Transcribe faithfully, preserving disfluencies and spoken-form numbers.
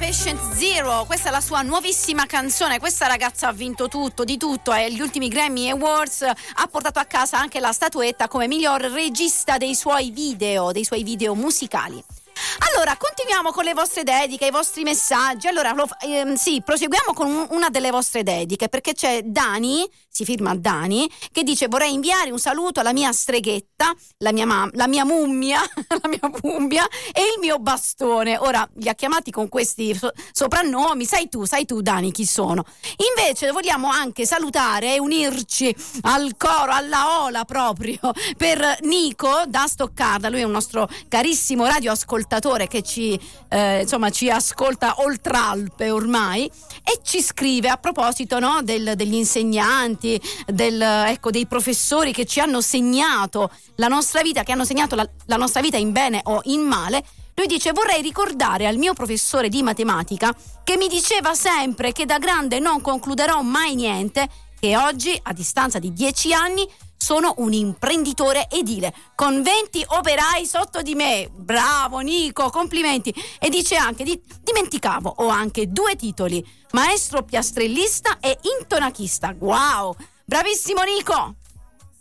Patient Zero, questa è la sua nuovissima canzone. Questa ragazza ha vinto tutto, di tutto, agli ultimi Grammy Awards, ha portato a casa anche la statuetta come miglior regista dei suoi video, dei suoi video musicali. Allora, continuiamo con le vostre dediche, i vostri messaggi. Allora, lo, ehm, sì, proseguiamo con un, una delle vostre dediche, perché c'è Dani, si firma Dani, che dice: vorrei inviare un saluto alla mia streghetta, la mia, mam- la mia mummia, la mia mummia e il mio bastone. Ora, li ha chiamati con questi so- soprannomi, sai tu, sai tu Dani chi sono. Invece vogliamo anche salutare e unirci al coro, alla ola proprio, per Nico da Stoccarda. Lui è un nostro carissimo radioascoltatore che ci eh, insomma ci ascolta oltralpe ormai, e ci scrive a proposito, no, del, degli insegnanti, del, ecco, dei professori che ci hanno segnato la nostra vita, che hanno segnato la, la nostra vita in bene o in male. Lui dice: vorrei ricordare al mio professore di matematica che mi diceva sempre che da grande non concluderò mai niente, che oggi, a distanza di dieci anni, sono un imprenditore edile con venti operai sotto di me. Bravo Nico, complimenti. E dice anche: di, dimenticavo, ho anche due titoli, maestro piastrellista e intonachista. Wow, bravissimo Nico.